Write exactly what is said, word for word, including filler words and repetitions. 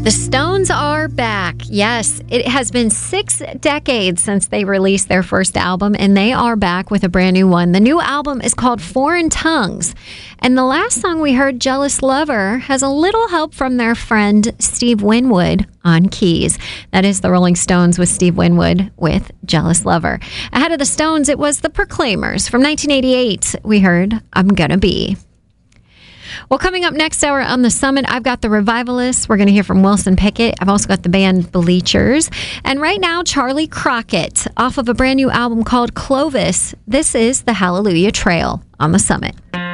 The Stones are back. Yes, it has been six decades since they released their first album, and they are back with a brand new one. The new album is called Foreign Tongues, and the last song we heard, Jealous Lover, has a little help from their friend Steve Winwood on keys. That is the Rolling Stones with Steve Winwood with Jealous Lover. Ahead of the Stones, it was the Proclaimers. From nineteen eighty-eight, we heard I'm Gonna Be. Well, coming up next hour on the Summit, I've got the Revivalists. We're going to hear from Wilson Pickett. I've also got the band Bleachers. And right now, Charlie Crockett, off of a brand new album called Clovis. This is the Hallelujah Trail on the Summit.